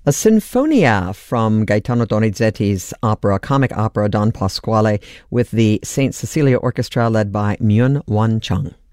A sinfonia from Gaetano Donizetti's comic opera Don Pasquale, with the St. Cecilia Orchestra led by Myun Won Chung.